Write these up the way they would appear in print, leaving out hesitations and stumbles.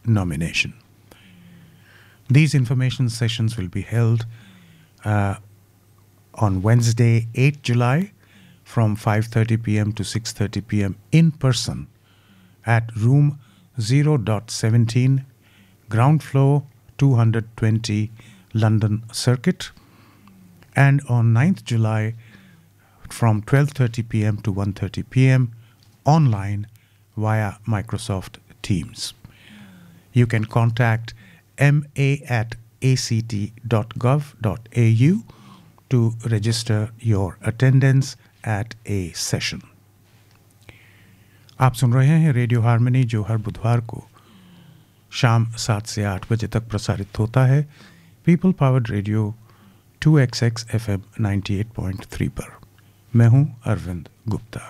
nomination. These information sessions will be held on Wednesday, 8 July from 5:30 p.m. to 6:30 p.m. in person at room 0.17, ground floor 220, London Circuit, and on 9th July from 12:30 p.m. to 1:30 p.m. online via Microsoft Teams. You can contact ma@act.gov.au to register your attendance at a session. आप सुन रहे हैं radio harmony, जो हर बुधवार को शाम 7 से 8 बजे तक प्रसारित होता है people powered radio 2XX FM 98.3 पर। मैं हूं अरविंद गुप्ता।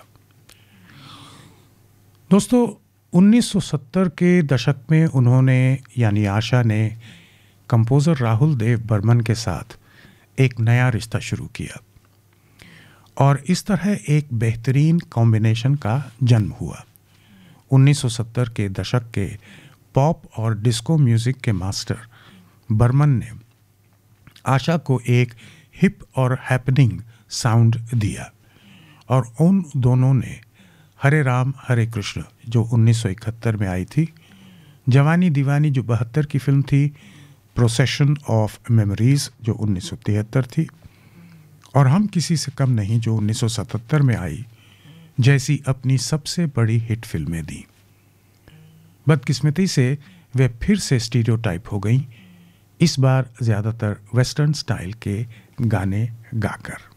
दोस्तों, 1970 के दशक में उन्होंने यानी आशा ने कंपोज़र राहुल देव बर्मन के साथ एक नया रिश्ता शुरू किया और इस तरह एक बेहतरीन कॉम्बिनेशन का जन्म हुआ। 1970 के दशक के पॉप और डिस्को म्यूज़िक के मास्टर बर्मन ने आशा को एक हिप और हैपनिंग साउंड दिया और उन दोनों ने हरे राम हरे कृष्ण जो 1971 में आई थी, जवानी दीवानी जो 72 की फिल्म थी, प्रोसेशन ऑफ मेमोरीज जो 1973 थी, और हम किसी से कम नहीं जो 1977 में आई, जैसी अपनी सबसे बड़ी हिट फिल्में दी। बदकिस्मती से वे फिर से स्टीरियोटाइप हो गईं, इस बार ज़्यादातर वेस्टर्न स्टाइल के गाने गाकर।